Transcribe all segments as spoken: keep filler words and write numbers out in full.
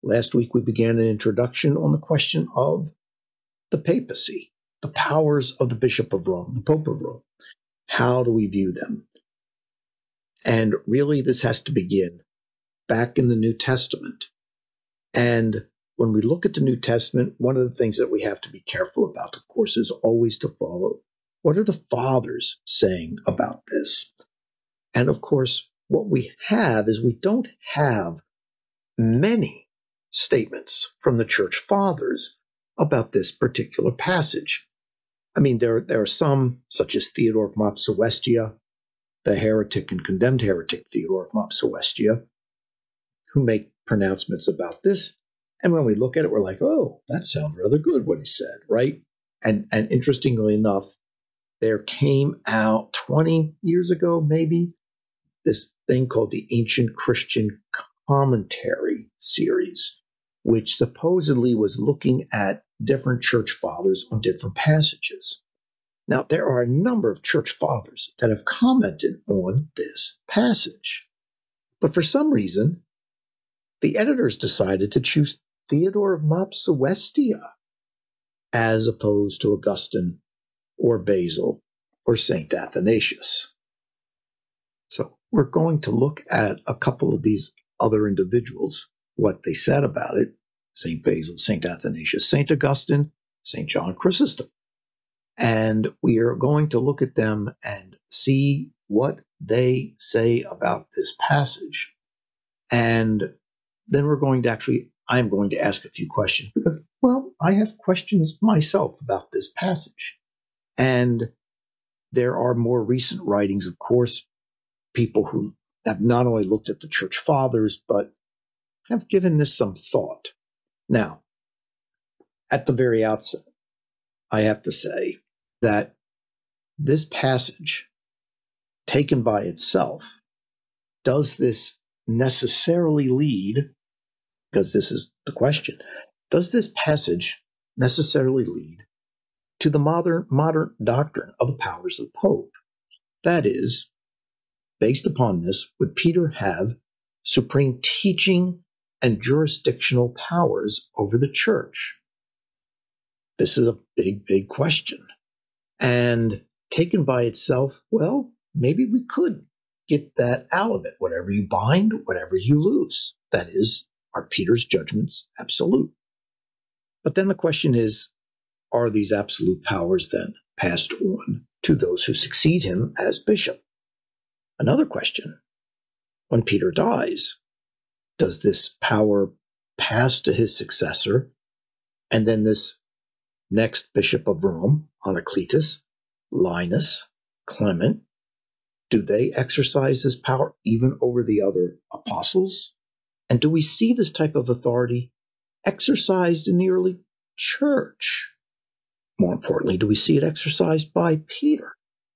last week we began an introduction on the question of the papacy, the powers of the Bishop of Rome, the Pope of Rome. How do we view them? And really, this has to begin back in the New Testament. And when we look at the New Testament, one of the things that we have to be careful about, of course, is always to follow what are the fathers saying about this. And of course, what we have is we don't have many statements from the church fathers about this particular passage. I mean, there, there are some, such as Theodore of Mopsuestia, the heretic and condemned heretic Theodore of Mopsuestia, who make pronouncements about this. And when we look at it, we're like, oh, that sounds rather good, what he said, right? And, and interestingly enough, there came out twenty years ago, maybe, this thing called the Ancient Christian Commentary series, which supposedly was looking at different church fathers on different passages. Now, there are a number of church fathers that have commented on this passage. But for some reason, the editors decided to choose Theodore of Mopsuestia as opposed to Augustine or Basil or Saint Athanasius. So we're going to look at a couple of these other individuals, what they said about it, Saint Basil, Saint Athanasius, Saint Augustine, Saint John Chrysostom. And we are going to look at them and see what they say about this passage. And then we're going to actually, I'm going to ask a few questions because, well, I have questions myself about this passage. And there are more recent writings, of course, people who have not only looked at the church fathers, but have given this some thought. Now, at the very outset, I have to say that this passage, taken by itself, does this necessarily lead, because this is the question, does this passage necessarily lead to the modern, modern doctrine of the powers of the Pope? That is, based upon this, would Peter have supreme teaching and jurisdictional powers over the church? This is a big, big question. And taken by itself, well, maybe we could get that out of it. Whatever you bind, whatever you lose. That is, are Peter's judgments absolute? But then the question is, are these absolute powers then passed on to those who succeed him as bishop? Another question, when Peter dies, does this power pass to his successor, and then this next bishop of Rome, Anacletus, Linus, Clement, do they exercise this power even over the other apostles? And do we see this type of authority exercised in the early church? More importantly, do we see it exercised by Peter?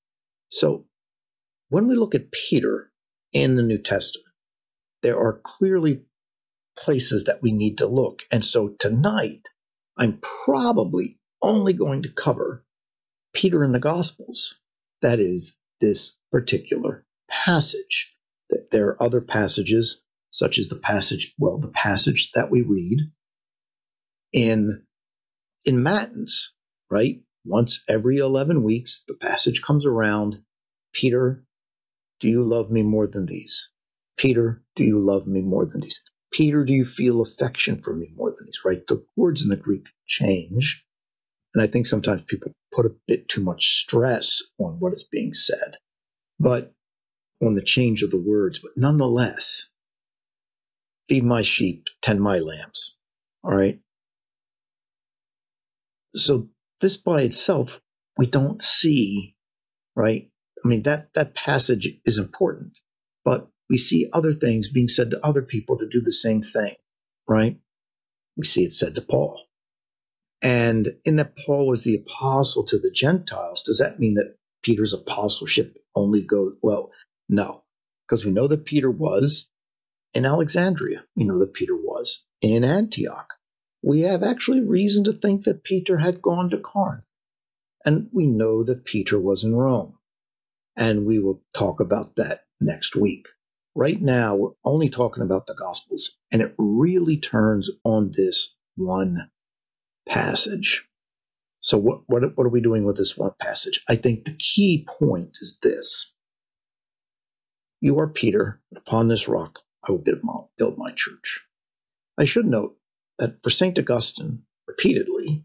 So when we look at Peter in the New Testament, there are clearly places that we need to look. And so tonight, I'm probably only going to cover Peter in the Gospels. That is, this particular passage. There are other passages, such as the passage, well, the passage that we read in, in Matins, right? Once every eleven weeks, the passage comes around. Peter, do you love me more than these? Peter, do you love me more than these? Peter, do you feel affection for me more than these, right? The words in the Greek change. And I think sometimes people put a bit too much stress on what is being said, but on the change of the words. But nonetheless, feed my sheep, tend my lambs. All right. So this by itself, we don't see, right? I mean, that, that passage is important, but we see other things being said to other people to do the same thing, right? We see it said to Paul. And in that Paul was the apostle to the Gentiles, does that mean that Peter's apostleship only goes, well, no, because we know that Peter was in Alexandria. We know that Peter was in Antioch. We have actually reason to think that Peter had gone to Corinth. And we know that Peter was in Rome. And we will talk about that next week. right now we're only talking about the Gospels, and it really turns on this one passage. So what, what, what are we doing with this one passage? I think the key point is this. You are Peter, and upon this rock I will build my, build my church. I should note that for Saint Augustine, repeatedly,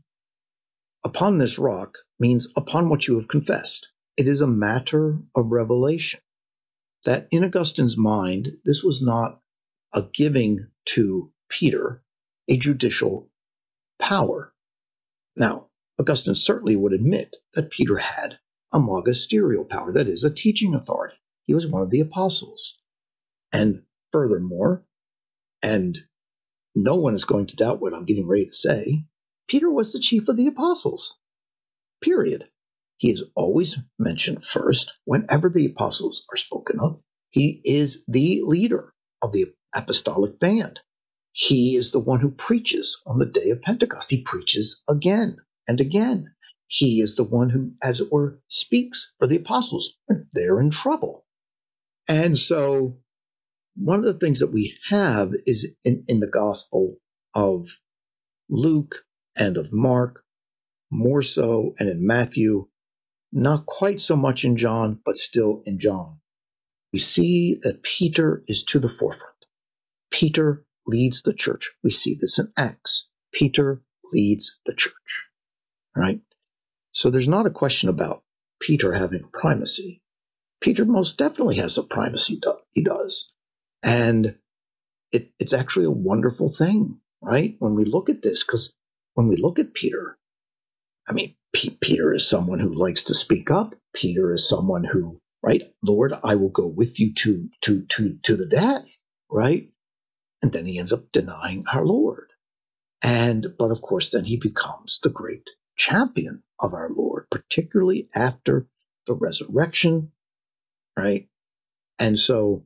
upon this rock means upon what you have confessed. It is a matter of revelation. That in Augustine's mind, this was not a giving to Peter a judicial power. Now, Augustine certainly would admit that Peter had a magisterial power, that is, a teaching authority. He was one of the apostles. And furthermore, and no one is going to doubt what I'm getting ready to say, Peter was the chief of the apostles, period. He is always mentioned first whenever the apostles are spoken of. He is the leader of the apostolic band. He is the one who preaches on the day of Pentecost. He preaches again and again. He is the one who, as it were, speaks for the apostles. They're in trouble. And so one of the things that we have is in, in the Gospel of Luke and of Mark, more so, and in Matthew, not quite so much in John, but still in John. We see that Peter is to the forefront. Peter leads the church. We see this in Acts. Peter leads the church, right? So there's not a question about Peter having primacy. Peter most definitely has a primacy. He does. And it, it's actually a wonderful thing, right? When we look at this, because when we look at Peter, I mean, P- Peter is someone who likes to speak up. Peter is someone who, right? Lord, I will go with you to, to, to, to the death, right? And then he ends up denying our Lord. And, but of course, then he becomes the great champion of our Lord, particularly after the resurrection, right? And so,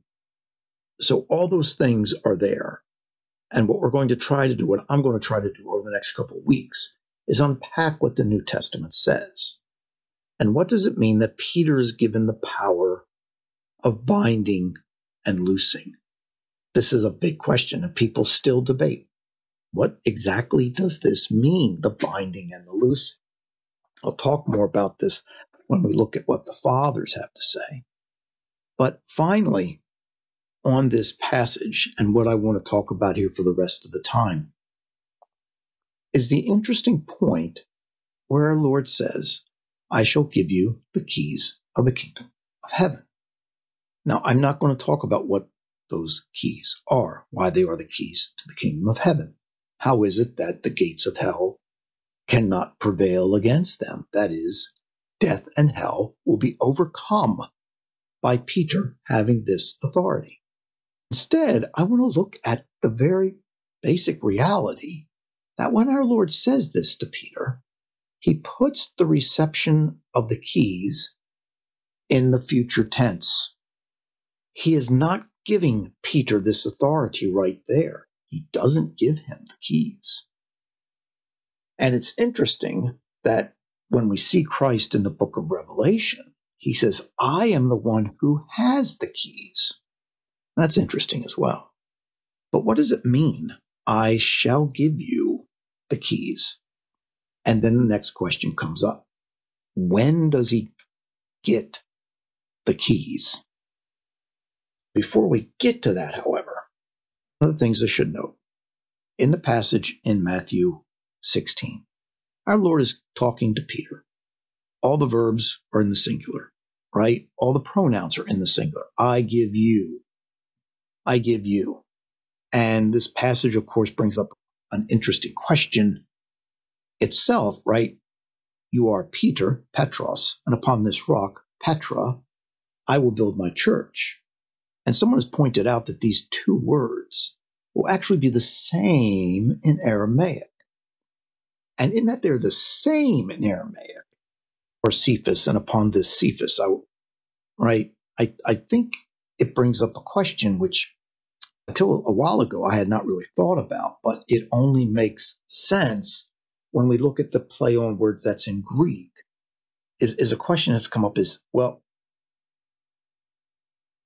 so all those things are there. And what we're going to try to do, what I'm going to try to do over the next couple of weeks, is unpack what the New Testament says. And what does it mean that Peter is given the power of binding and loosing? This is a big question, and people still debate. What exactly does this mean, the binding and the loosing? I'll talk more about this when we look at what the fathers have to say. But finally, on this passage, and what I want to talk about here for the rest of the time, is the interesting point where our Lord says, I shall give you the keys of the kingdom of heaven. Now, I'm not going to talk about what those keys are, why they are the keys to the kingdom of heaven. How is it that the gates of hell cannot prevail against them? That is, death and hell will be overcome by Peter having this authority. Instead, I want to look at the very basic reality that when our Lord says this to Peter, he puts the reception of the keys in the future tense. He is not giving Peter this authority right there. He doesn't give him the keys. And it's interesting that when we see Christ in the book of Revelation, he says, I am the one who has the keys. That's interesting as well. But what does it mean? I shall give you the keys. And then the next question comes up. When does he get the keys? Before we get to that, however, one of the things I should note, in the passage in Matthew sixteen, our Lord is talking to Peter. All the verbs are in the singular, right? All the pronouns are in the singular. I give you. I give you. And this passage, of course, brings up an interesting question itself, right? You are Peter, Petros, and upon this rock, Petra, I will build my church. And someone has pointed out that these two words will actually be the same in Aramaic. And in that they're the same in Aramaic, or Cephas, and upon this Cephas, I, right? I, I think it brings up a question which until a while ago I had not really thought about, but it only makes sense when we look at the play on words that's in Greek. Is, is a question that's come up is, well,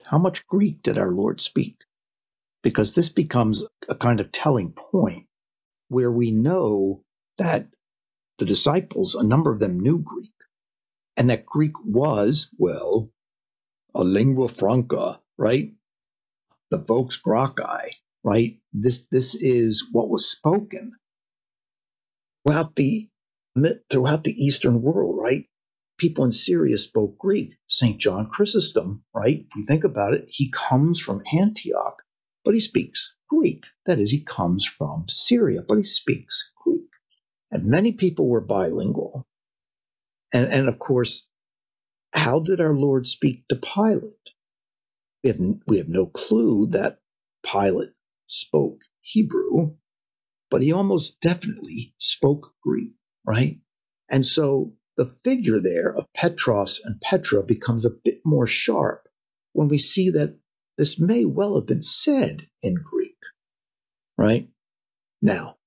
How much Greek did our Lord speak? Because this becomes a kind of telling point where we know that the disciples, a number of them knew Greek, and that Greek was, well, a lingua franca, right? The vox graecii, right? This this is what was spoken throughout the throughout the Eastern world, right? People in Syria spoke Greek. Saint John Chrysostom, right? If you think about it, he comes from Antioch, but he speaks Greek. That is, he comes from Syria, but he speaks Greek. And many people were bilingual. And, and of course, how did our Lord speak to Pilate? We have, we have no clue that Pilate spoke Hebrew, but he almost definitely spoke Greek, right? And so the figure there of Petros and Petra becomes a bit more sharp when we see that this may well have been said in Greek, right? Now,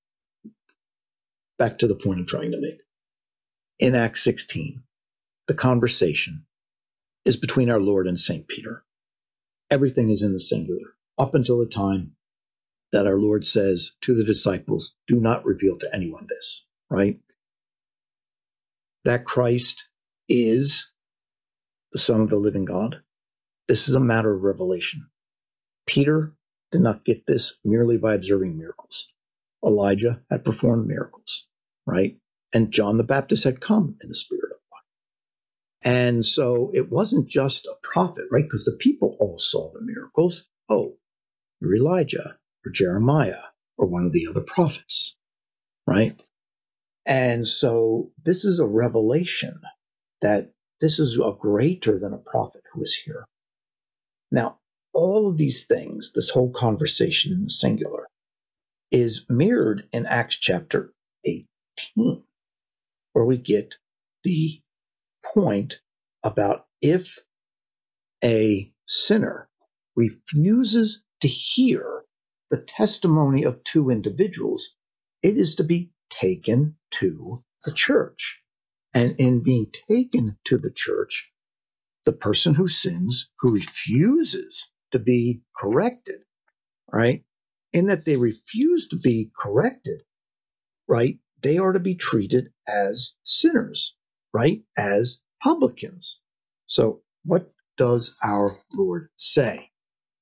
back to the point I'm trying to make. In Acts sixteen, the conversation is between our Lord and Saint Peter. Everything is in the singular, up until the time that our Lord says to the disciples, do not reveal to anyone this, right? That Christ is the Son of the living God. This is a matter of revelation. Peter did not get this merely by observing miracles. Elijah had performed miracles, right? And John the Baptist had come in the Spirit of God. And so it wasn't just a prophet, right? Because the people all saw the miracles. Oh, you're Elijah or Jeremiah or one of the other prophets, right? And so this is a revelation that this is a greater than a prophet who is here. Now, all of these things, this whole conversation in the singular, is mirrored in Acts chapter eighteen, where we get the point about if a sinner refuses to hear the testimony of two individuals, it is to be taken to the church. And in being taken to the church, the person who sins, who refuses to be corrected, right? In that they refuse to be corrected, right? They are to be treated as sinners, right? As publicans. So what does our Lord say?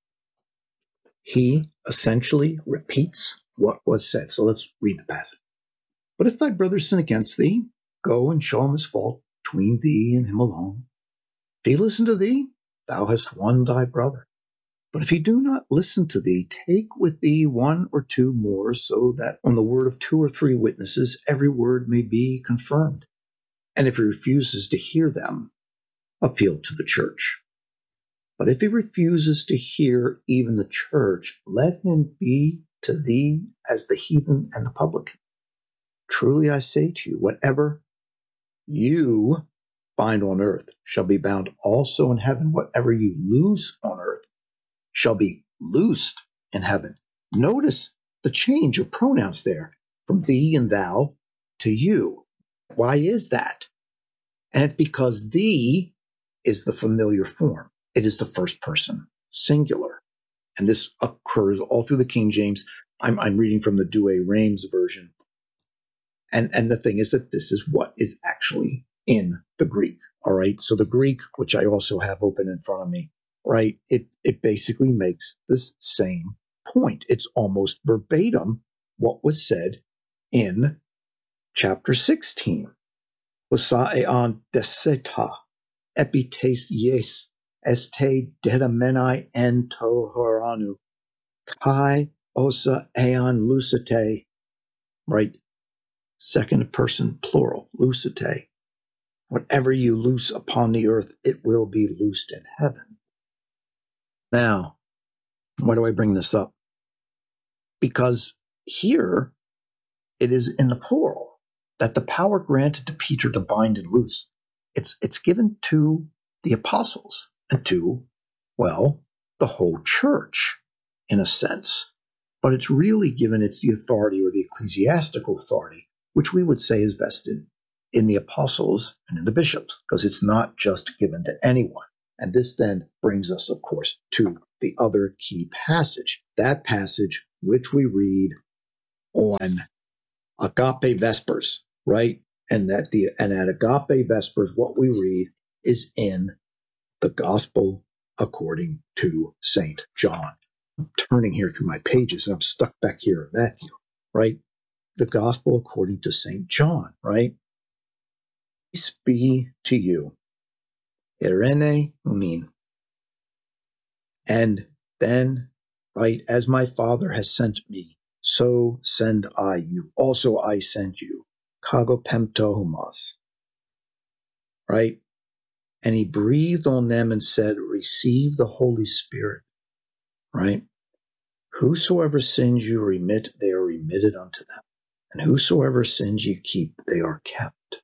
He essentially repeats what was said. So let's read the passage. But if thy brother sin against thee, go and show him his fault between thee and him alone. If he listen to thee, thou hast won thy brother. But if he do not listen to thee, take with thee one or two more, so that on the word of two or three witnesses every word may be confirmed. And if he refuses to hear them, appeal to the church. But if he refuses to hear even the church, let him be to thee as the heathen and the publican. Truly I say to you, whatever you bind on earth shall be bound also in heaven. Whatever you loose on earth shall be loosed in heaven. Notice the change of pronouns there from thee and thou to you. Why is that? And it's because thee is the familiar form. It is the first person singular. And this occurs all through the King James. I'm, I'm reading from the Douay-Rheims version. And, and the thing is that this is what is actually in the Greek. All right. So the Greek, which I also have open in front of me, right? It, it basically makes this same point. It's almost verbatim what was said in chapter sixteen. Osaeon deseta epites yes este dedamenai en tohoranu kai osa eon lucite, right? Second person plural, lucite. Whatever you loose upon the earth, it will be loosed in heaven. Now, why do I bring this up? Because here it is in the plural that the power granted to Peter to bind and loose, it's, it's given to the apostles and to, well, the whole church in a sense. But it's really given, it's the authority or the ecclesiastical authority, which we would say is vested in the apostles and in the bishops, because it's not just given to anyone. And this then brings us, of course, to the other key passage, that passage which we read on Agape Vespers, right? And that the and at Agape Vespers, what we read is in the Gospel according to Saint John. I'm turning here through my pages and I'm stuck back here in Matthew, right? The Gospel according to Saint John, right? Peace be to you. Irene unin. And then, right, as my Father has sent me, so send I you. Also I send you. Kagopemto homos. Right? And he breathed on them and said, receive the Holy Spirit. Right? Whosoever sins you remit, they are remitted unto them. And whosoever sins you keep, they are kept.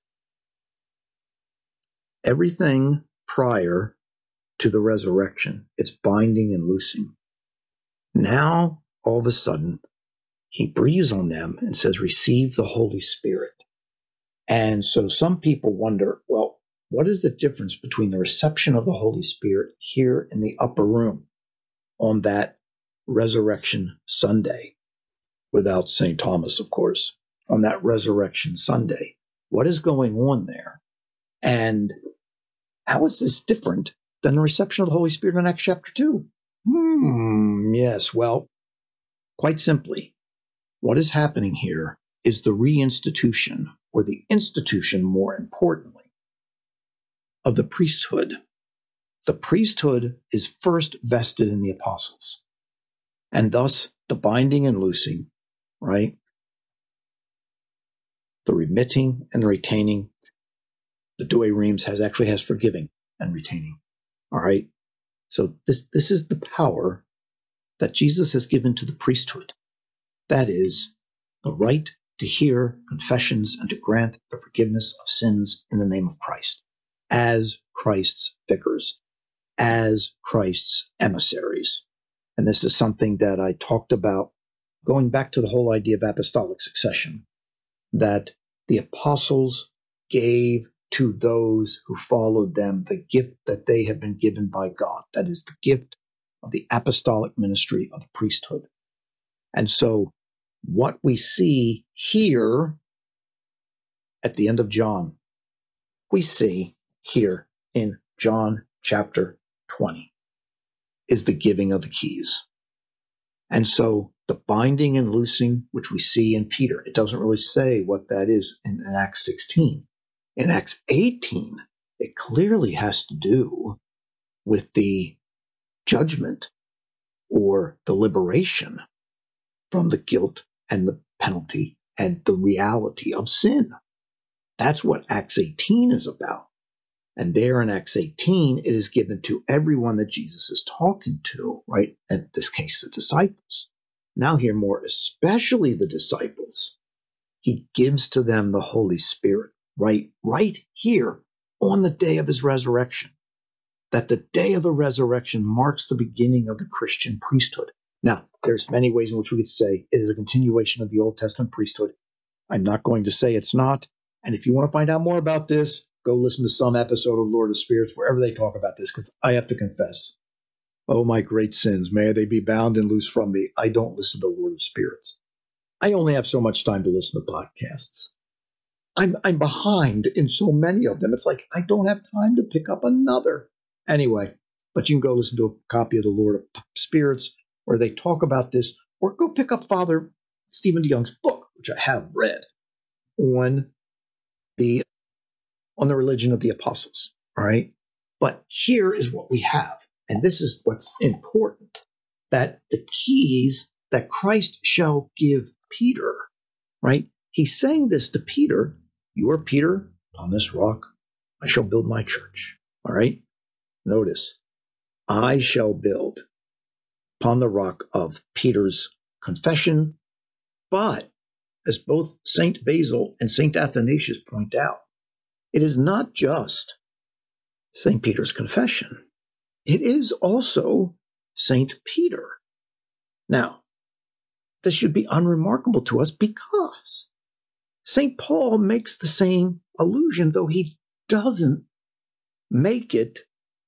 Everything prior to the resurrection, it's binding and loosing. Now, all of a sudden, he breathes on them and says, receive the Holy Spirit. And so some people wonder, well, what is the difference between the reception of the Holy Spirit here in the upper room on that Resurrection Sunday, without Saint Thomas, of course, on that Resurrection Sunday? What is going on there? And how is this different than the reception of the Holy Spirit in Acts chapter two? Hmm, yes, well, quite simply, what is happening here is the reinstitution, or the institution, more importantly, of the priesthood. The priesthood is first vested in the apostles, and thus the binding and loosing, right? The remitting and the retaining. The Douay Rheims has actually has forgiving and retaining. All right. So this, this is the power that Jesus has given to the priesthood. That is the right to hear confessions and to grant the forgiveness of sins in the name of Christ, as Christ's vicars, as Christ's emissaries. And this is something that I talked about going back to the whole idea of apostolic succession, that the apostles gave to those who followed them the gift that they had been given by God. That is the gift of the apostolic ministry of the priesthood. And so what we see here at the end of John, we see here in John chapter twenty, is the giving of the keys. And so the binding and loosing, which we see in Peter, it doesn't really say what that is in, in Acts sixteen. In Acts eighteen, it clearly has to do with the judgment or the liberation from the guilt and the penalty and the reality of sin. That's what Acts eighteen is about. And there in Acts eighteen, it is given to everyone that Jesus is talking to, right? In this case, the disciples. Now here more especially the disciples. He gives to them the Holy Spirit, right? Right here on the day of his resurrection. That the day of the resurrection marks the beginning of the Christian priesthood. Now, there's many ways in which we could say it is a continuation of the Old Testament priesthood. I'm not going to say it's not. And if you want to find out more about this, go listen to some episode of Lord of Spirits, wherever they talk about this, because I have to confess, oh, my great sins, may they be bound and loose from me. I don't listen to Lord of Spirits. I only have so much time to listen to podcasts. I'm, I'm behind in so many of them. It's like I don't have time to pick up another. Anyway, but you can go listen to a copy of the Lord of Spirits where they talk about this, or go pick up Father Stephen DeYoung's book, which I have read, on the on the religion of the apostles. All right. But here is what we have. And this is what's important, that the keys that Christ shall give Peter, right? He's saying this to Peter. You are Peter, on this rock I shall build my church. All right. Notice, I shall build upon the rock of Peter's confession. But as both Saint Basil and Saint Athanasius point out, it is not just Saint Peter's confession. It is also Saint Peter. Now, this should be unremarkable to us because Saint Paul makes the same allusion, though he doesn't make it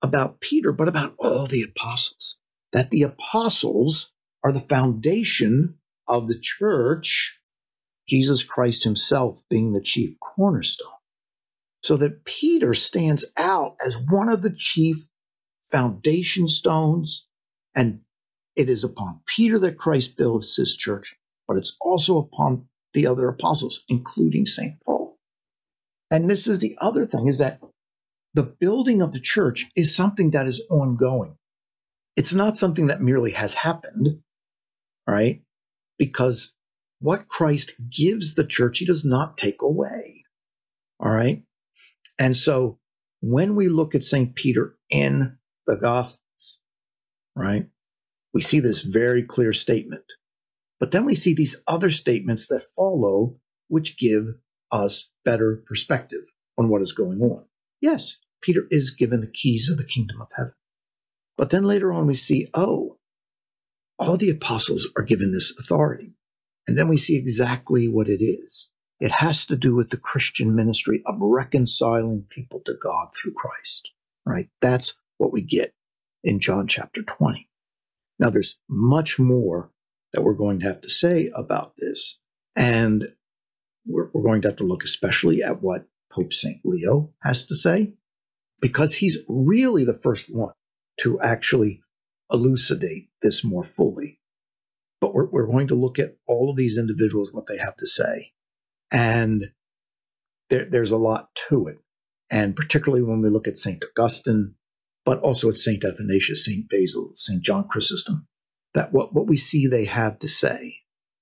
about Peter, but about all the apostles. That the apostles are the foundation of the church, Jesus Christ himself being the chief cornerstone. So that Peter stands out as one of the chief foundation stones, and it is upon Peter that Christ builds his church, but it's also upon the other apostles, including Saint Paul. And this is the other thing, is that the building of the church is something that is ongoing. It's not something that merely has happened, right? Because what Christ gives the church, he does not take away, all right? And so when we look at Saint Peter in the Gospels, right, we see this very clear statement. But then we see these other statements that follow, which give us better perspective on what is going on. Yes, Peter is given the keys of the kingdom of heaven. But then later on we see, oh, all the apostles are given this authority. And then we see exactly what it is. It has to do with the Christian ministry of reconciling people to God through Christ, right? That's what we get in John chapter twenty. Now, there's much more that we're going to have to say about this. And we're, we're going to have to look especially at what Pope Saint Leo has to say, because he's really the first one to actually elucidate this more fully. But we're, we're going to look at all of these individuals, what they have to say. And there, there's a lot to it. And particularly when we look at Saint Augustine, but also at Saint Athanasius, Saint Basil, Saint John Chrysostom, that what, what we see they have to say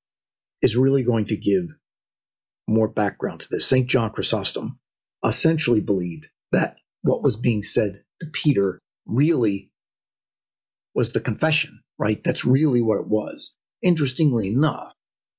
is really going to give more background to this. Saint John Chrysostom essentially believed that what was being said to Peter really was the confession, right? That's really what it was. Interestingly enough,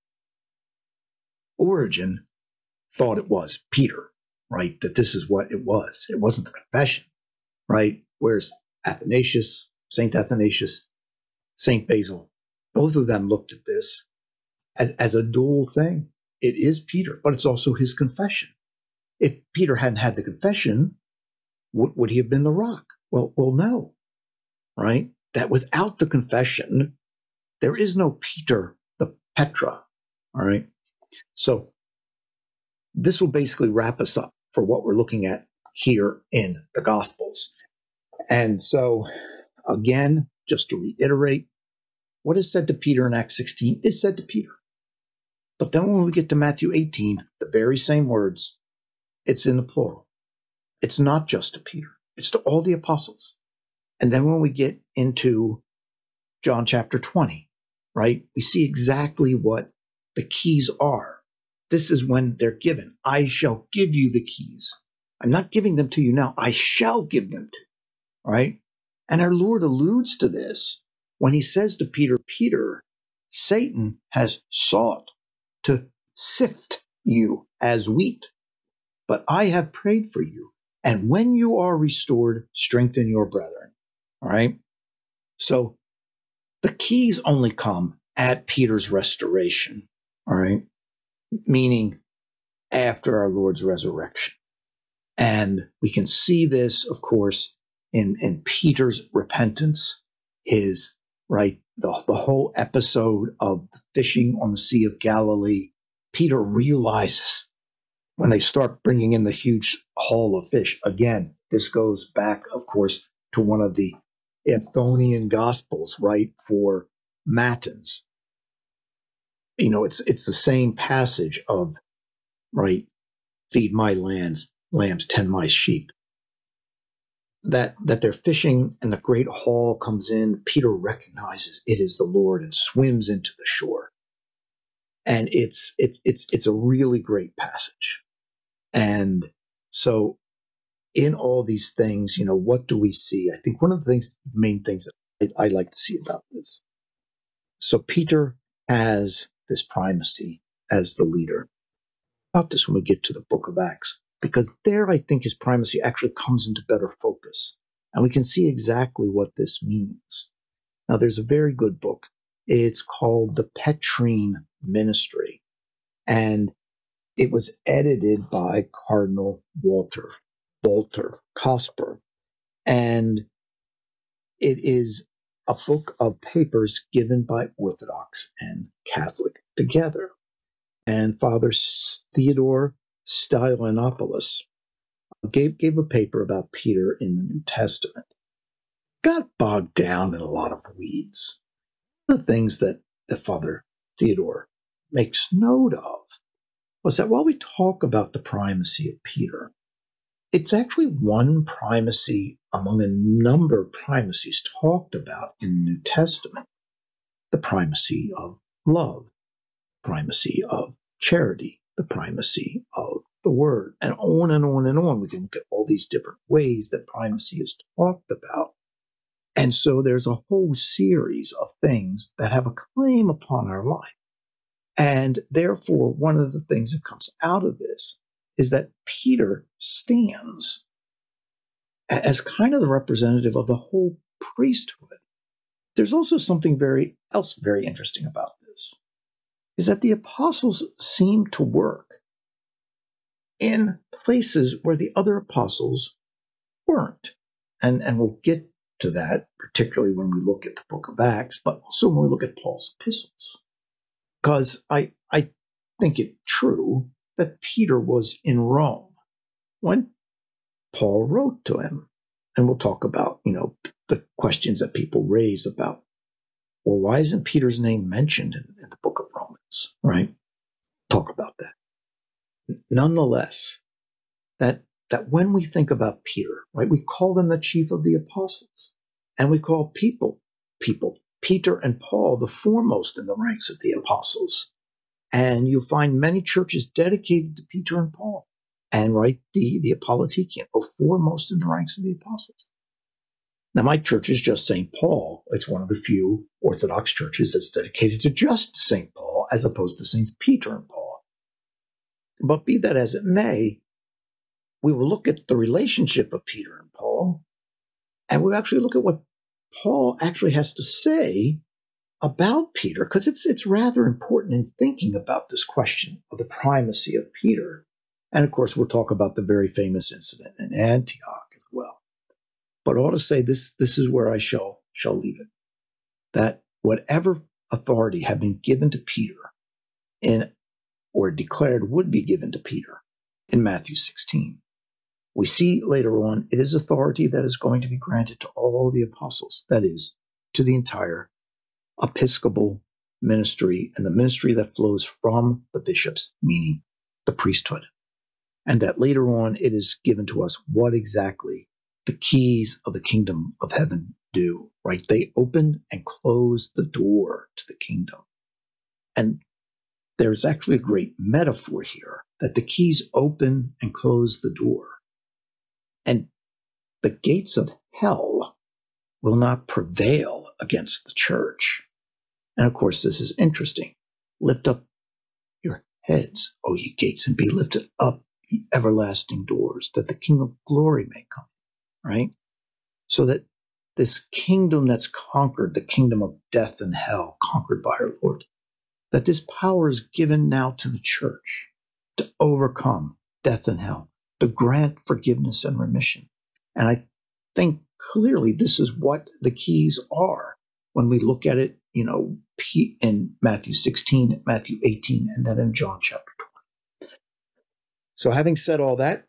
Origen thought it was Peter, right? That this is what it was. It wasn't the confession, right? Whereas Athanasius, Saint Athanasius, Saint Basil, both of them looked at this as, as a dual thing. It is Peter, but it's also his confession. If Peter hadn't had the confession, would, would he have been the rock? Well, well, no, right? That without the confession, there is no Peter, the Petra, all right? So this will basically wrap us up for what we're looking at here in the Gospels. And so, again, just to reiterate, what is said to Peter in Acts sixteen is said to Peter. But then when we get to Matthew eighteen, the very same words, it's in the plural. It's not just to Peter. It's to all the apostles. And then when we get into John chapter twenty, right, we see exactly what the keys are. This is when they're given. I shall give you the keys. I'm not giving them to you now. I shall give them to you, right? And our Lord alludes to this when he says to Peter, Peter, Satan has sought to sift you as wheat, but I have prayed for you. And when you are restored, strengthen your brethren. All right. So the keys only come at Peter's restoration. All right. Meaning after our Lord's resurrection. And we can see this, of course, in, in Peter's repentance, his, right, the, the whole episode of fishing on the Sea of Galilee. Peter realizes when they start bringing in the huge haul of fish. Again, this goes back, of course, to one of the Anthonian Gospels, right, for Matins. You know, it's it's the same passage of, right, feed my lambs, lambs, tend my sheep. That that they're fishing and the great haul comes in. Peter recognizes it is the Lord and swims into the shore. And it's it's it's it's a really great passage. And so in all these things, you know, what do we see? I think one of the things, main things that I, I like to see about this. So Peter has this primacy as the leader. About this when we get to the book of Acts, because there I think his primacy actually comes into better focus. And we can see exactly what this means. Now, there's a very good book. It's called The Petrine Ministry. And it was edited by Cardinal Walter, Walter Cosper. And it is a book of papers given by Orthodox and Catholic together. And Father Theodore Stylianopoulos gave, gave a paper about Peter in the New Testament. Got bogged down in a lot of weeds. One of the things that, that Father Theodore makes note of was that while we talk about the primacy of Peter, it's actually one primacy among a number of primacies talked about in the New Testament. The primacy of love, primacy of charity, the primacy of the word, and on and on and on. We can look at all these different ways that primacy is talked about. And so there's a whole series of things that have a claim upon our life. And therefore, one of the things that comes out of this is that Peter stands as kind of the representative of the whole priesthood. There's also something very else very interesting about this, is that the apostles seem to work in places where the other apostles weren't. And, and we'll get to that, particularly when we look at the book of Acts, but also when we look at Paul's epistles. Because I, I think it true that Peter was in Rome when Paul wrote to him. And we'll talk about, you know, the questions that people raise about, well, why isn't Peter's name mentioned in, in the book of Romans, right? Talk about that. Nonetheless, that, that when we think about Peter, right, we call them the chief of the apostles, and we call people, people, Peter and Paul, the foremost in the ranks of the apostles. And you'll find many churches dedicated to Peter and Paul. And right, the, the Apologetian, or foremost in the ranks of the apostles. Now, my church is just Saint Paul. It's one of the few Orthodox churches that's dedicated to just Saint Paul, as opposed to Saints Peter and Paul. But be that as it may, we will look at the relationship of Peter and Paul, and we'll actually look at what Paul actually has to say about Peter, because it's it's rather important in thinking about this question of the primacy of Peter. And of course, we'll talk about the very famous incident in Antioch as well. But I ought to say this, this is where I shall, shall leave it. That whatever authority had been given to Peter in, or declared would be given to Peter in Matthew sixteen, we see later on it is authority that is going to be granted to all the apostles, that is, to the entire episcopal ministry and the ministry that flows from the bishops, meaning the priesthood. And that later on it is given to us what exactly the keys of the kingdom of heaven do, right? They open and close the door to the kingdom. And there's actually a great metaphor here that the keys open and close the door. And the gates of hell will not prevail against the church. And of course, this is interesting. Lift up your heads, O ye gates, and be lifted up, ye everlasting doors, that the King of glory may come, right? So that this kingdom that's conquered, the kingdom of death and hell, conquered by our Lord, that this power is given now to the church to overcome death and hell, to grant forgiveness and remission. And I think clearly this is what the keys are when we look at it, you know, in Matthew sixteen, Matthew eighteen, and then in John chapter twenty. So having said all that,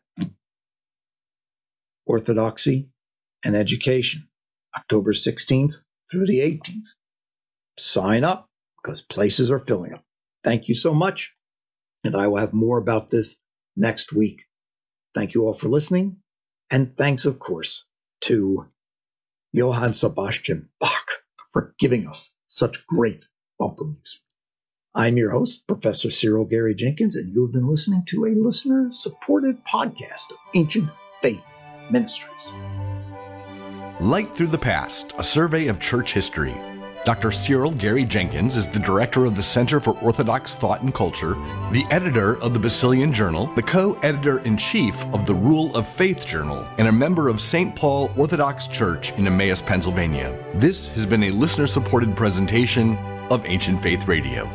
orthodoxy and education, October sixteenth through the eighteenth. Sign up because places are filling up. Thank you so much. And I will have more about this next week. Thank you all for listening. And thanks, of course, to Johann Sebastian Bach for giving us such great bumper music. I'm your host, Professor Cyril Gary Jenkins, and you have been listening to a listener-supported podcast of Ancient Faith Ministries. Light Through the Past, a survey of church history. Doctor Cyril Gary Jenkins is the director of the Center for Orthodox Thought and Culture, the editor of the Basilian Journal, the co-editor-in-chief of the Rule of Faith Journal, and a member of Saint Paul Orthodox Church in Emmaus, Pennsylvania. This has been a listener-supported presentation of Ancient Faith Radio.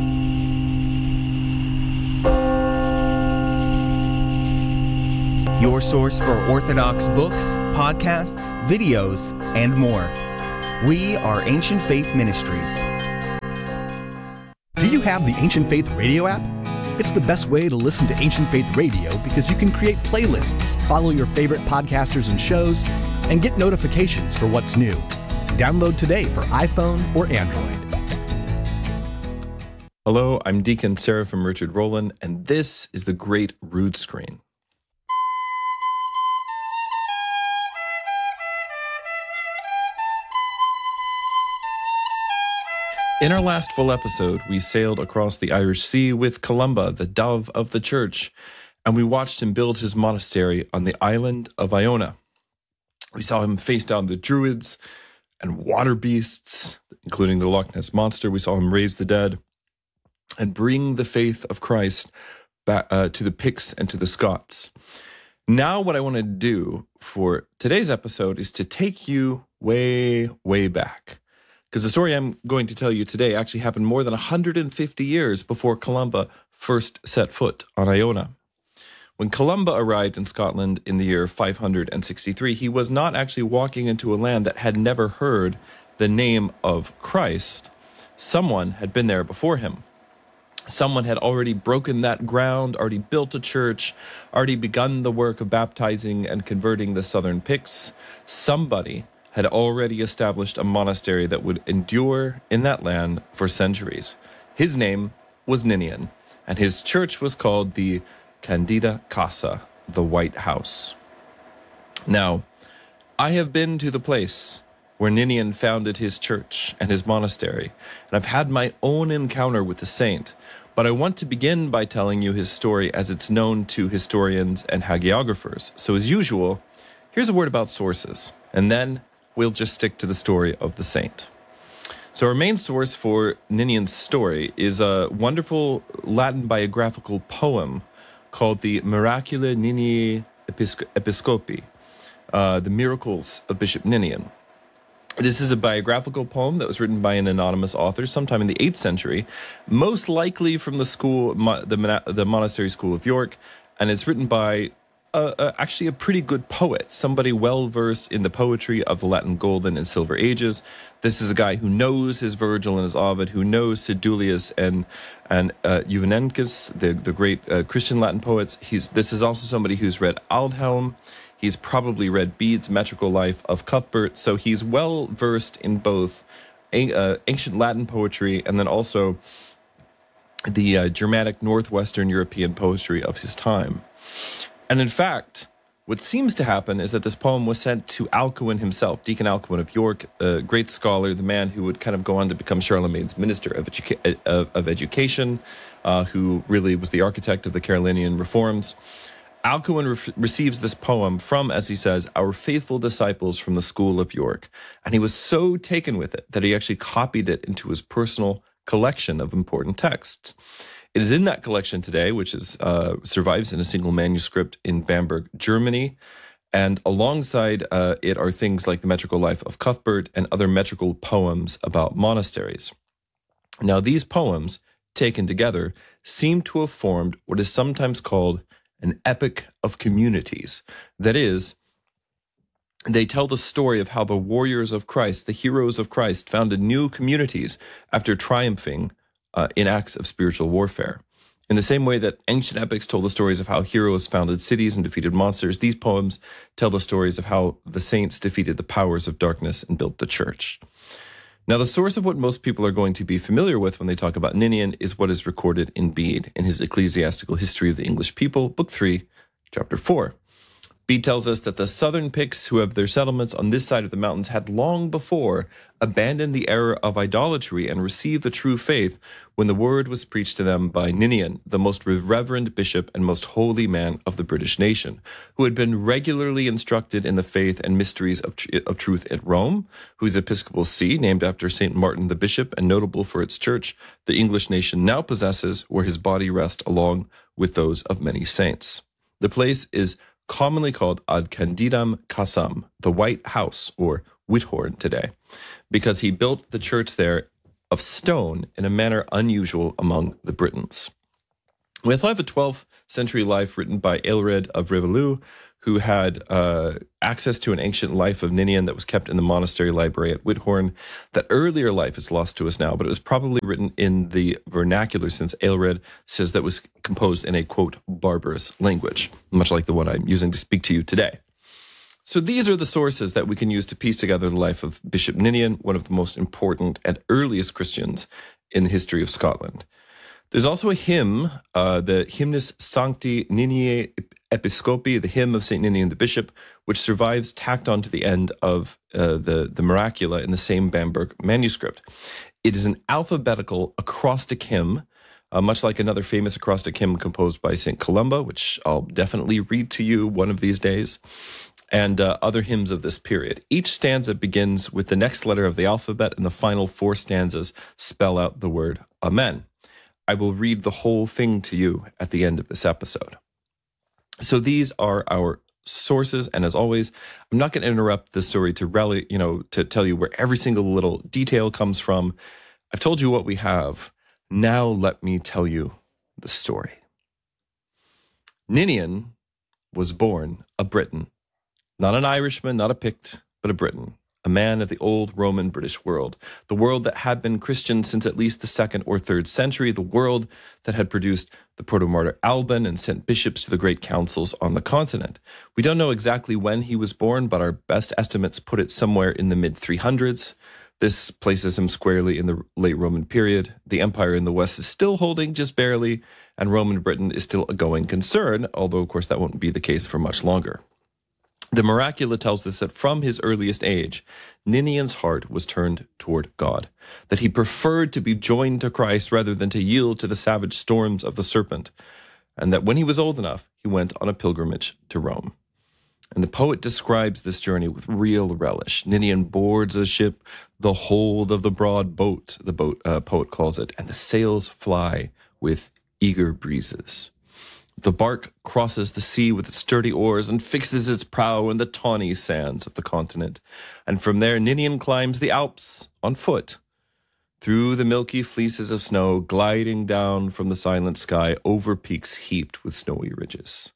You're your source for Orthodox books, podcasts, videos, and more. We are Ancient Faith Ministries. Do you have the Ancient Faith Radio app? It's the best way to listen to Ancient Faith Radio because you can create playlists, follow your favorite podcasters and shows, and get notifications for what's new. Download today for iPhone or Android. Hello, I'm Deacon Seraphim Richard Rowland, and this is the Great Rood Screen. In our last full episode, we sailed across the Irish Sea with Columba, the dove of the church, and we watched him build his monastery on the island of Iona. We saw him face down the druids and water beasts, including the Loch Ness Monster. We saw him raise the dead and bring the faith of Christ back uh, to the Picts and to the Scots. Now what I want to do for today's episode is to take you way, way back. Because the story I'm going to tell you today actually happened more than one hundred fifty years before Columba first set foot on Iona. When Columba arrived in Scotland in the year five hundred sixty-three, he was not actually walking into a land that had never heard the name of Christ. Someone had been there before him. Someone had already broken that ground, already built a church, already begun the work of baptizing and converting the southern Picts. Somebody had already established a monastery that would endure in that land for centuries. His name was Ninian, and his church was called the Candida Casa, the White House. Now, I have been to the place where Ninian founded his church and his monastery, and I've had my own encounter with the saint. But I want to begin by telling you his story as it's known to historians and hagiographers. So as usual, here's a word about sources, and then we'll just stick to the story of the saint. So our main source for Ninian's story is a wonderful Latin biographical poem called the Miracula Ninii Episcopi, uh, the Miracles of Bishop Ninian. This is a biographical poem that was written by an anonymous author sometime in the eighth century, most likely from the school, the, the monastery school of York, and it's written by uh, uh, actually a pretty good poet, somebody well-versed in the poetry of the Latin Golden and Silver Ages. This is a guy who knows his Virgil and his Ovid, who knows Sedulius and and uh, Juvenancus, the, the great uh, Christian Latin poets. He's This is also somebody who's read Aldhelm. He's probably read Bede's Metrical Life of Cuthbert, so he's well-versed in both uh, ancient Latin poetry and then also the uh, Germanic Northwestern European poetry of his time. And in fact, what seems to happen is that this poem was sent to Alcuin himself, Deacon Alcuin of York, a great scholar, the man who would kind of go on to become Charlemagne's minister of, educa- of, of education, uh, who really was the architect of the Carolinian reforms. Alcuin re- receives this poem from, as he says, our faithful disciples from the school of York. And he was so taken with it that he actually copied it into his personal collection of important texts. It is in that collection today, which is uh, survives in a single manuscript in Bamberg, Germany. And alongside uh, it are things like the Metrical Life of Cuthbert and other metrical poems about monasteries. Now, these poems, taken together, seem to have formed what is sometimes called an epic of communities. That is, they tell the story of how the warriors of Christ, the heroes of Christ, founded new communities after triumphing uh, in acts of spiritual warfare. In the same way that ancient epics told the stories of how heroes founded cities and defeated monsters, these poems tell the stories of how the saints defeated the powers of darkness and built the church. Now, the source of what most people are going to be familiar with when they talk about Ninian is what is recorded in Bede in his Ecclesiastical History of the English People, Book three, Chapter four. Bede tells us that the southern Picts who have their settlements on this side of the mountains had long before abandoned the error of idolatry and received the true faith when the word was preached to them by Ninian, the most reverend bishop and most holy man of the British nation, who had been regularly instructed in the faith and mysteries of, tr- of truth at Rome, whose episcopal see, named after Saint Martin the bishop and notable for its church, the English nation now possesses, where his body rests along with those of many saints. The place is commonly called Ad Candidam Casam, the White House, or Whithorn today, because he built the church there of stone in a manner unusual among the Britons. We also have a twelfth century life written by Aelred of Rivelu, who had uh, access to an ancient life of Ninian that was kept in the monastery library at Whithorn. That earlier life is lost to us now, but it was probably written in the vernacular, since Aelred says that was composed in a, quote, barbarous language, much like the one I'm using to speak to you today. So these are the sources that we can use to piece together the life of Bishop Ninian, one of the most important and earliest Christians in the history of Scotland. There's also a hymn, uh, the Hymnus Sancti Niniae Episcopi, the hymn of Saint Ninian the Bishop, which survives tacked onto the end of uh, the, the Miracula in the same Bamberg manuscript. It is an alphabetical acrostic hymn, uh, much like another famous acrostic hymn composed by Saint Columba, which I'll definitely read to you one of these days, and uh, other hymns of this period. Each stanza begins with the next letter of the alphabet, and the final four stanzas spell out the word Amen. I will read the whole thing to you at the end of this episode. So these are our sources, and as always, I'm not going to interrupt the story to rally, you know, to tell you where every single little detail comes from. I've told you what we have. Now let me tell you the story. Ninian was born a Briton, not an Irishman, not a Pict, but a Briton. A man of the old Roman British world, the world that had been Christian since at least the second or third century, the world that had produced the proto-martyr Alban and sent bishops to the great councils on the continent. We don't know exactly when he was born, but our best estimates put it somewhere in the mid three hundreds. This places him squarely in the late Roman period. The empire in the west is still holding just barely, and Roman Britain is still a going concern, although of course that won't be the case for much longer. The Miracula tells us that from his earliest age, Ninian's heart was turned toward God, that he preferred to be joined to Christ rather than to yield to the savage storms of the serpent, and that when he was old enough, he went on a pilgrimage to Rome. And the poet describes this journey with real relish. Ninian boards a ship, the hold of the broad boat, the boat uh, poet calls it, and the sails fly with eager breezes. The bark crosses the sea with its sturdy oars and fixes its prow in the tawny sands of the continent. And from there, Ninian climbs the Alps on foot, through the milky fleeces of snow, gliding down from the silent sky over peaks heaped with snowy ridges.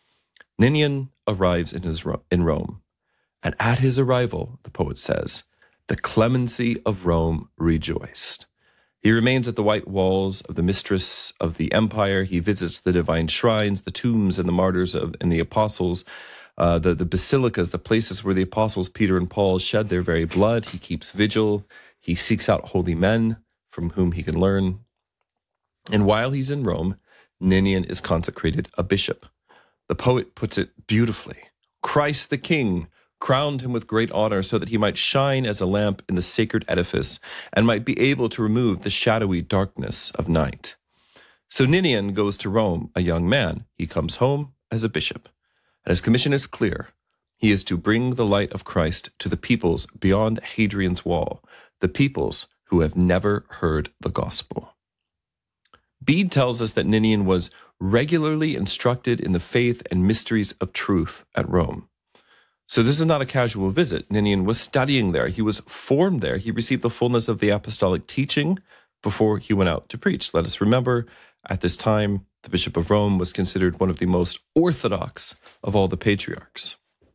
Ninian arrives in, his, in Rome, and at his arrival, the poet says, the clemency of Rome rejoiced. He remains at the white walls of the mistress of the empire. He visits the divine shrines, the tombs and the martyrs of, and the apostles, uh, the, the basilicas, the places where the apostles Peter and Paul shed their very blood. He keeps vigil. He seeks out holy men from whom he can learn. And while he's in Rome, Ninian is consecrated a bishop. The poet puts it beautifully. Christ the King crowned him with great honor so that he might shine as a lamp in the sacred edifice and might be able to remove the shadowy darkness of night. So Ninian goes to Rome, a young man. He comes home as a bishop, and his commission is clear. He is to bring the light of Christ to the peoples beyond Hadrian's wall, the peoples who have never heard the gospel. Bede tells us that Ninian was regularly instructed in the faith and mysteries of truth at Rome. So this is not a casual visit. Ninian was studying there. He was formed there. He received the fullness of the apostolic teaching before he went out to preach. Let us remember, at this time, the Bishop of Rome was considered one of the most orthodox of all the patriarchs.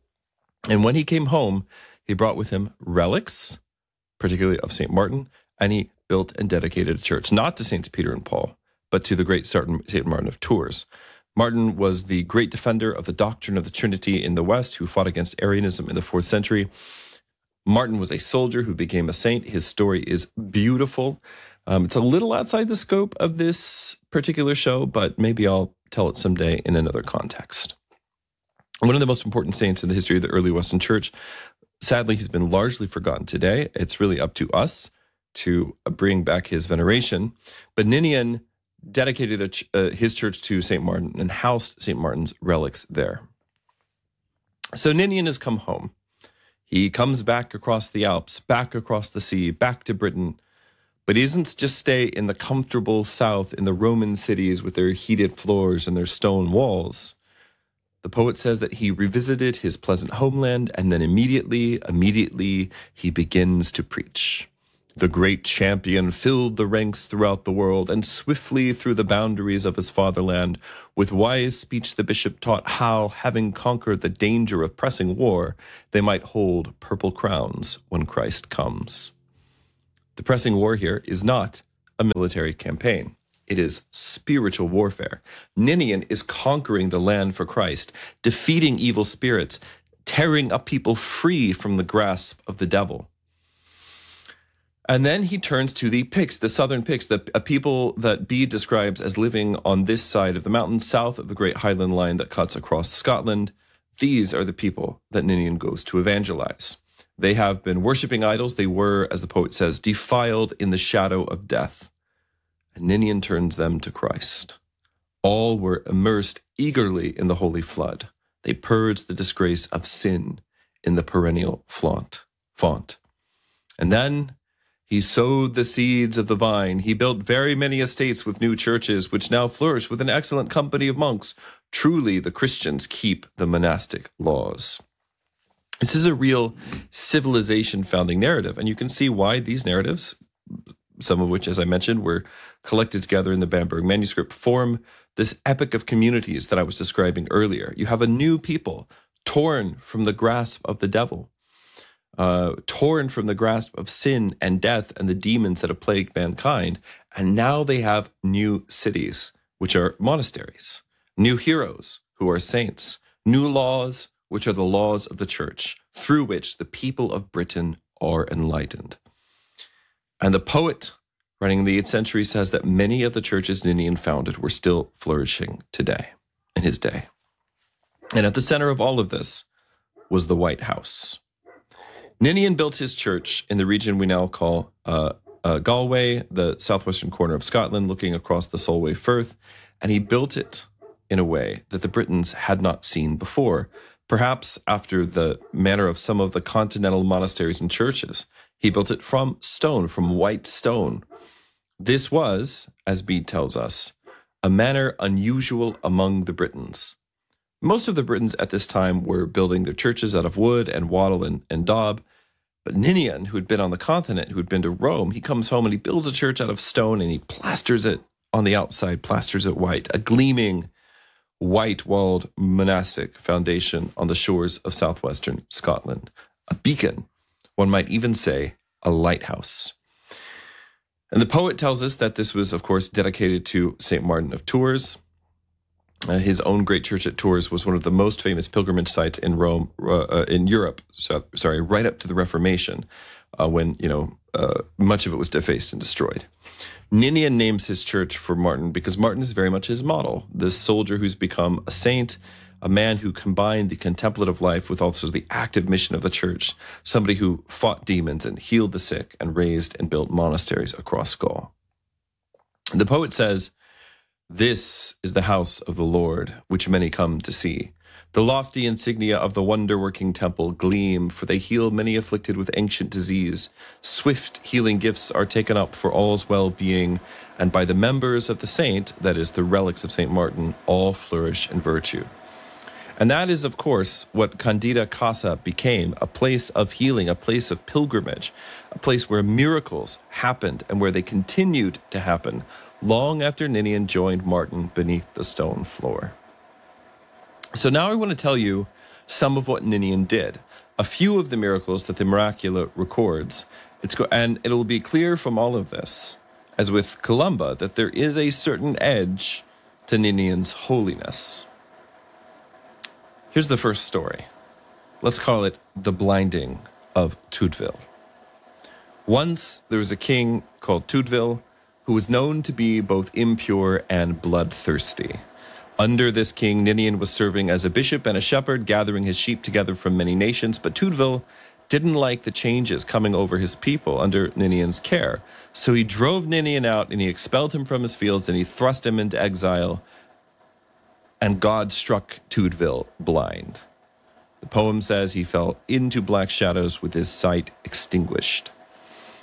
And when he came home, he brought with him relics, particularly of Saint Martin, and he built and dedicated a church, not to Saints Peter and Paul, but to the great Saint Martin of Tours. Martin was the great defender of the doctrine of the Trinity in the West, who fought against Arianism in the fourth century. Martin was a soldier who became a saint. His story is beautiful. Um, it's a little outside the scope of this particular show, but maybe I'll tell it someday in another context. One of the most important saints in the history of the early Western Church. Sadly, he's been largely forgotten today. It's really up to us to bring back his veneration. But Ninian dedicated a ch- uh, his church to Saint Martin and housed Saint Martin's relics there. So Ninian has come home. He comes back across the Alps, back across the sea, back to Britain. But he doesn't just stay in the comfortable south in the Roman cities with their heated floors and their stone walls. The poet says that he revisited his pleasant homeland, and then immediately, immediately, he begins to preach. The great champion filled the ranks throughout the world, and swiftly through the boundaries of his fatherland. With wise speech the bishop taught how, having conquered the danger of pressing war, they might hold purple crowns when Christ comes. The pressing war here is not a military campaign. It is spiritual warfare. Ninian is conquering the land for Christ, defeating evil spirits, tearing a people free from the grasp of the devil. And then he turns to the Picts, the southern Picts, the, a people that Bede describes as living on this side of the mountain, south of the Great Highland Line that cuts across Scotland. These are the people that Ninian goes to evangelize. They have been worshiping idols. They were, as the poet says, defiled in the shadow of death. And Ninian turns them to Christ. All were immersed eagerly in the holy flood. They purged the disgrace of sin in the perennial flaunt, font. And then he sowed the seeds of the vine. He built very many estates with new churches, which now flourish with an excellent company of monks. Truly, the Christians keep the monastic laws. This is a real civilization-founding narrative, and you can see why these narratives, some of which, as I mentioned, were collected together in the Bamberg manuscript, form this epic of communities that I was describing earlier. You have a new people torn from the grasp of the devil, uh, torn from the grasp of sin and death and the demons that have plagued mankind, and now they have new cities, which are monasteries, new heroes who are saints, new laws, which are the laws of the church, through which the people of Britain are enlightened. And the poet, writing in the eighth century, says that many of the churches Ninian founded were still flourishing today, in his day. And at the center of all of this was the White House. Ninian built his church in the region we now call uh, uh, Galway, the southwestern corner of Scotland, looking across the Solway Firth, and he built it in a way that the Britons had not seen before, perhaps after the manner of some of the continental monasteries and churches. He built it from stone, from white stone. This was, as Bede tells us, a manner unusual among the Britons. Most of the Britons at this time were building their churches out of wood and wattle and, and daub. But Ninian, who had been on the continent, who had been to Rome, he comes home and he builds a church out of stone and he plasters it on the outside, plasters it white, a gleaming white-walled monastic foundation on the shores of southwestern Scotland, a beacon, one might even say a lighthouse. And the poet tells us that this was, of course, dedicated to Saint Martin of Tours. Uh, his own great church at Tours was one of the most famous pilgrimage sites in Rome, uh, in Europe, so, sorry, right up to the Reformation, uh, when, you know, uh, much of it was defaced and destroyed. Ninian names his church for Martin because Martin is very much his model, this soldier who's become a saint, a man who combined the contemplative life with also the active mission of the church, somebody who fought demons and healed the sick and raised and built monasteries across Gaul. The poet says, "This is the house of the Lord, which many come to see. The lofty insignia of the wonder-working temple gleam, for they heal many afflicted with ancient disease. Swift healing gifts are taken up for all's well-being, and by the members of the saint, that is, the relics of Saint Martin, all flourish in virtue." And that is, of course, what Candida Casa became, a place of healing, a place of pilgrimage, a place where miracles happened and where they continued to happen long after Ninian joined Martin beneath the stone floor. So now I want to tell you some of what Ninian did, a few of the miracles that the Miracula records. It's go- and it'll be clear from all of this, as with Columba, that there is a certain edge to Ninian's holiness. Here's the first story. Let's call it the blinding of Tudeville. Once there was a king called Tudeville who was known to be both impure and bloodthirsty. Under this king, Ninian was serving as a bishop and a shepherd, gathering his sheep together from many nations, but Tudeville didn't like the changes coming over his people under Ninian's care. So he drove Ninian out and he expelled him from his fields and he thrust him into exile, and God struck Tudeville blind. The poem says he fell into black shadows with his sight extinguished.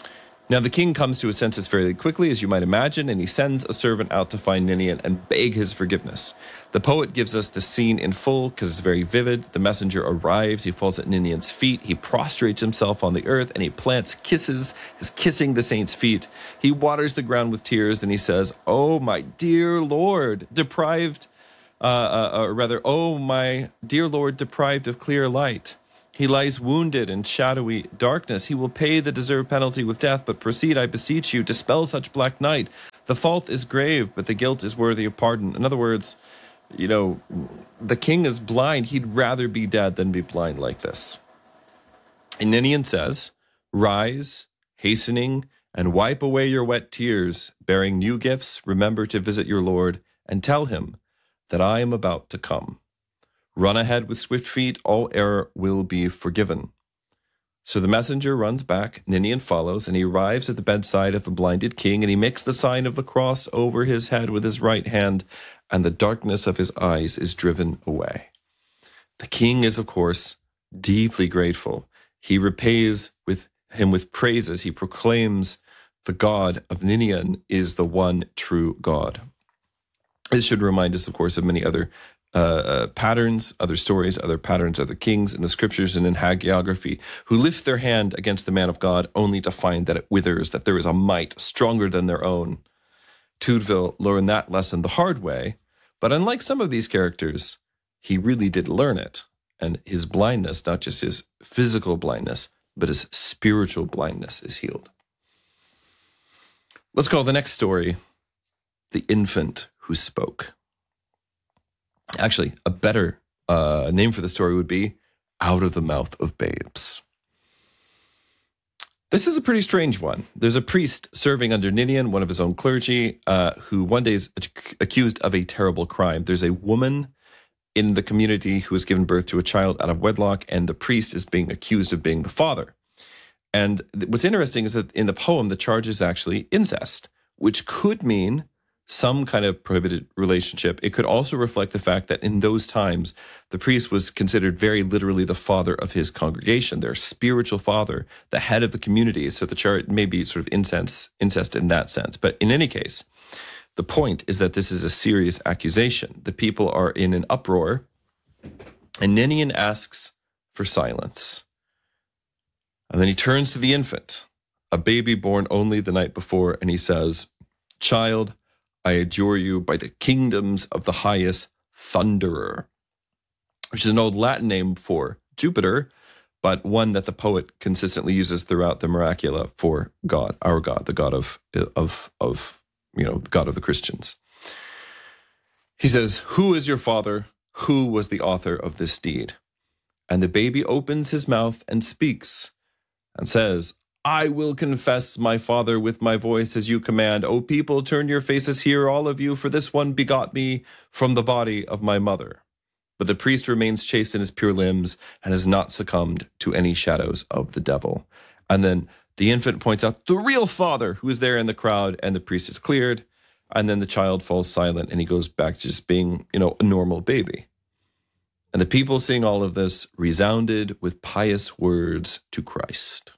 Now the king comes to his senses fairly quickly, as you might imagine, and he sends a servant out to find Ninian and beg his forgiveness. The poet gives us the scene in full because it's very vivid. The messenger arrives, he falls at Ninian's feet, he prostrates himself on the earth, and he plants kisses, is kissing the saint's feet. He waters the ground with tears, and he says, "Oh, my dear Lord, deprived, uh, uh, or rather, oh, my dear Lord, deprived of clear light. He lies wounded in shadowy darkness. He will pay the deserved penalty with death, but proceed, I beseech you, dispel such black night. The fault is grave, but the guilt is worthy of pardon." In other words, you know, the king is blind. He'd rather be dead than be blind like this. And Ninian says, "Rise, hastening, and wipe away your wet tears, bearing new gifts. Remember to visit your Lord, and tell him that I am about to come. Run ahead with swift feet, all error will be forgiven." So the messenger runs back, Ninian follows, and he arrives at the bedside of the blinded king, and he makes the sign of the cross over his head with his right hand, and the darkness of his eyes is driven away. The king is, of course, deeply grateful. He repays with him with praises. He proclaims the God of Ninian is the one true God. This should remind us, of course, of many other Uh, uh, patterns, other stories, other patterns, other kings in the scriptures and in hagiography who lift their hand against the man of God only to find that it withers, that there is a might stronger than their own. Tewdvil learned that lesson the hard way, but unlike some of these characters, he really did learn it. And his blindness, not just his physical blindness, but his spiritual blindness is healed. Let's call the next story The Infant Who Spoke. Actually, a better uh, name for the story would be Out of the Mouth of Babes. This is a pretty strange one. There's a priest serving under Ninian, one of his own clergy, uh, who one day is accused of a terrible crime. There's a woman in the community who has given birth to a child out of wedlock, and the priest is being accused of being the father. And what's interesting is that in the poem, the charge is actually incest, which could mean some kind of prohibited relationship. It could also reflect the fact that in those times, the priest was considered very literally the father of his congregation, their spiritual father, the head of the community. So the chart may be sort of incest, incest in that sense. But in any case, the point is that this is a serious accusation. The people are in an uproar, and Ninian asks for silence. And then he turns to the infant, a baby born only the night before, and he says, "Child, I adjure you by the kingdoms of the highest Thunderer," which is an old Latin name for Jupiter, but one that the poet consistently uses throughout the Miracula for God, our God, the God of, of, of, you know, the God of the Christians. He says, "Who is your father? Who was the author of this deed?" And the baby opens his mouth and speaks and says, "I will confess my father with my voice as you command. O people, turn your faces here, all of you, for this one begot me from the body of my mother." But the priest remains chaste in his pure limbs and has not succumbed to any shadows of the devil. And then the infant points out the real father who is there in the crowd, and the priest is cleared. And then the child falls silent and he goes back to just being, you know, a normal baby. And the people seeing all of this resounded with pious words to Christ.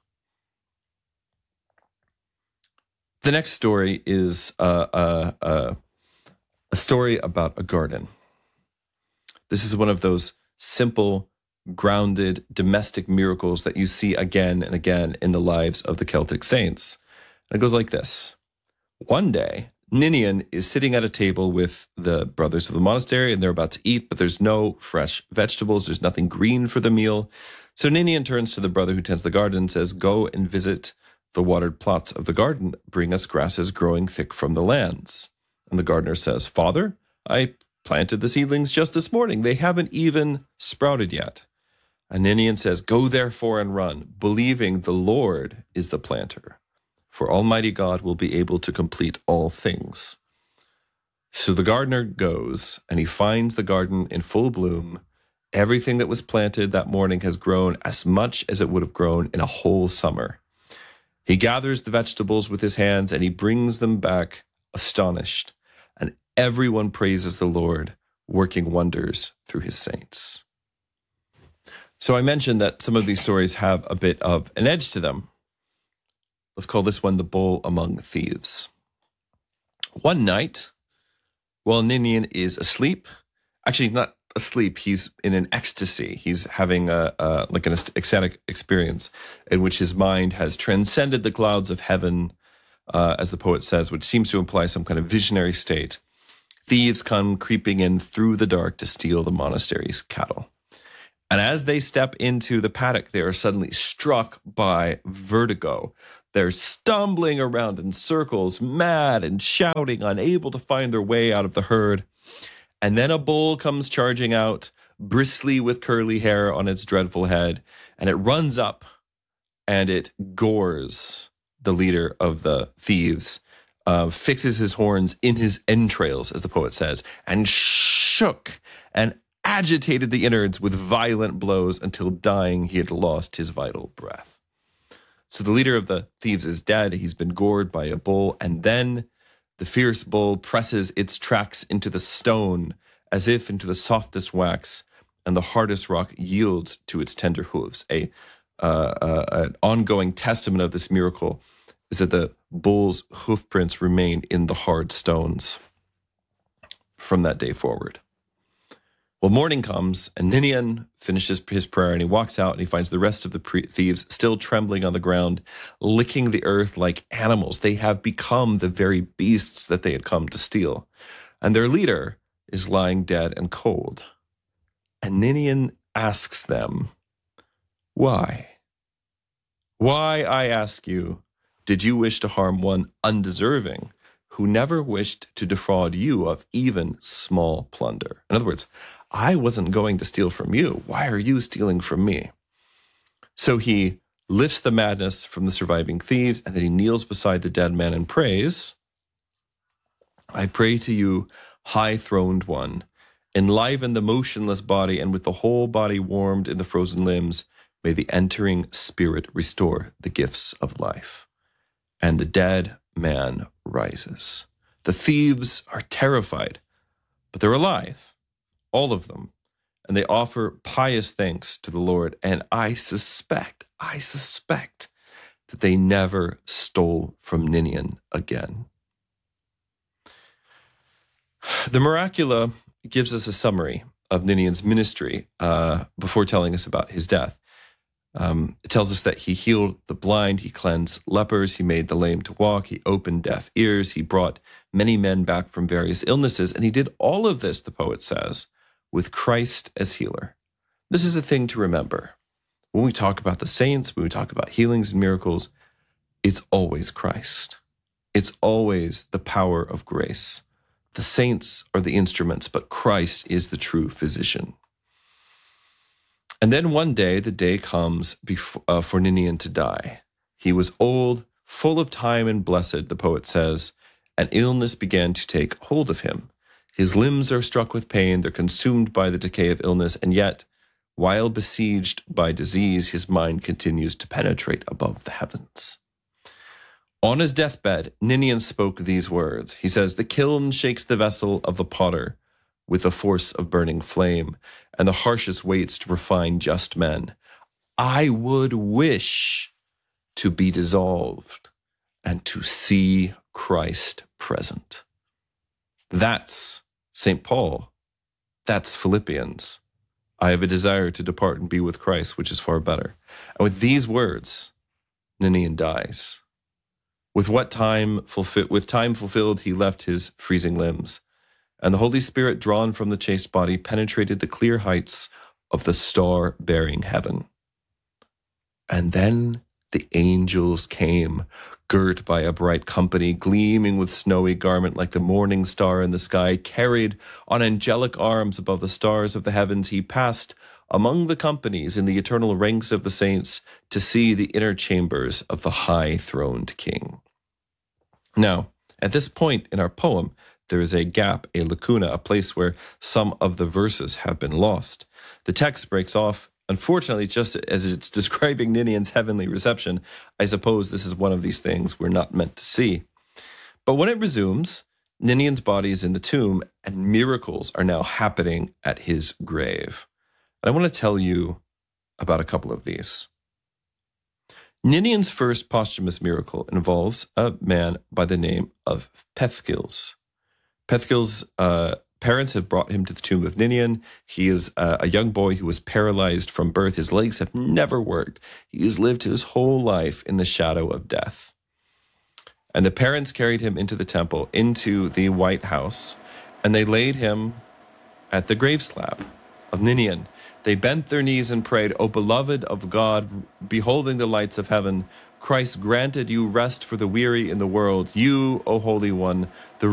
The next story is uh, uh, uh, a story about a garden. This is one of those simple, grounded, domestic miracles that you see again and again in the lives of the Celtic saints. And it goes like this. One day, Ninian is sitting at a table with the brothers of the monastery, and they're about to eat, but there's no fresh vegetables. There's nothing green for the meal. So Ninian turns to the brother who tends the garden and says, "Go and visit the watered plots of the garden, bring us grasses growing thick from the lands." And the gardener says, "Father, I planted the seedlings just this morning. They haven't even sprouted yet." And Ninian says, "Go therefore and run, believing the Lord is the planter, for Almighty God will be able to complete all things." So the gardener goes, and he finds the garden in full bloom. Everything that was planted that morning has grown as much as it would have grown in a whole summer. He gathers the vegetables with his hands and he brings them back astonished. And everyone praises the Lord, working wonders through his saints. So I mentioned that some of these stories have a bit of an edge to them. Let's call this one the bull among thieves. One night, while Ninian is asleep, actually not asleep, he's in an ecstasy. He's having a, a like an ecstatic experience in which his mind has transcended the clouds of heaven, uh, as the poet says, which seems to imply some kind of visionary state. Thieves come creeping in through the dark to steal the monastery's cattle. And as they step into the paddock, they are suddenly struck by vertigo. They're stumbling around in circles, mad and shouting, unable to find their way out of the herd. And then a bull comes charging out, bristly with curly hair on its dreadful head, and it runs up and it gores the leader of the thieves, uh, fixes his horns in his entrails, as the poet says, and shook and agitated the innards with violent blows until dying he had lost his vital breath. So the leader of the thieves is dead. He's been gored by a bull. And then the fierce bull presses its tracks into the stone as if into the softest wax, and the hardest rock yields to its tender hooves. A, uh, uh, an ongoing testament of this miracle is that the bull's hoof prints remain in the hard stones from that day forward. Well, morning comes, and Ninian finishes his prayer, and he walks out, and he finds the rest of the pre- thieves still trembling on the ground, licking the earth like animals. They have become the very beasts that they had come to steal. And their leader is lying dead and cold. And Ninian asks them, why? Why, I ask you, did you wish to harm one undeserving who never wished to defraud you of even small plunder? In other words, I wasn't going to steal from you. Why are you stealing from me? So he lifts the madness from the surviving thieves, and then he kneels beside the dead man and prays, I pray to you, high-throned one, enliven the motionless body, and with the whole body warmed in the frozen limbs, may the entering spirit restore the gifts of life. And the dead man rises. The thieves are terrified, but they're alive. All of them, and they offer pious thanks to the Lord. And I suspect, I suspect that they never stole from Ninian again. The Miracula gives us a summary of Ninian's ministry uh, before telling us about his death. Um, it tells us that he healed the blind, he cleansed lepers, he made the lame to walk, he opened deaf ears, he brought many men back from various illnesses, and he did all of this, the poet says, with Christ as healer. This is a thing to remember. When we talk about the saints, when we talk about healings and miracles, it's always Christ. It's always the power of grace. The saints are the instruments, but Christ is the true physician. And then one day, the day comes before, uh, for Ninian to die. He was old, full of time and blessed, the poet says, and illness began to take hold of him. His limbs are struck with pain, they're consumed by the decay of illness, and yet, while besieged by disease, his mind continues to penetrate above the heavens. On his deathbed, Ninian spoke these words. He says, the kiln shakes the vessel of the potter with the force of burning flame, and the harshest weights to refine just men. I would wish to be dissolved and to see Christ present. That's Saint Paul. That's Philippians. I have a desire to depart and be with Christ, which is far better. And with these words, Ninian dies. With what time fulfill, with time fulfilled, he left his freezing limbs, and the Holy Spirit, drawn from the chaste body, penetrated the clear heights of the star-bearing heaven. And then the angels came, girt by a bright company, gleaming with snowy garment like the morning star in the sky, carried on angelic arms above the stars of the heavens. He passed among the companies in the eternal ranks of the saints to see the inner chambers of the high-throned King. Now, at this point in our poem, there is a gap, a lacuna, a place where some of the verses have been lost. The text breaks off. Unfortunately, just as it's describing Ninian's heavenly reception, I suppose this is one of these things we're not meant to see. But when it resumes, Ninian's body is in the tomb, and miracles are now happening at his grave. And I want to tell you about a couple of these. Ninian's first posthumous miracle involves a man by the name of Pethgils. Pethgils' uh, parents have brought him to the tomb of Ninian. He is uh, a young boy who was paralyzed from birth. His legs have never worked. He has lived his whole life in the shadow of death. And the parents carried him into the temple, into the White House, and they laid him at the grave slab of Ninian. They bent their knees and prayed, "O beloved of God, beholding the lights of heaven, Christ granted you rest for the weary in the world. You, O Holy One, the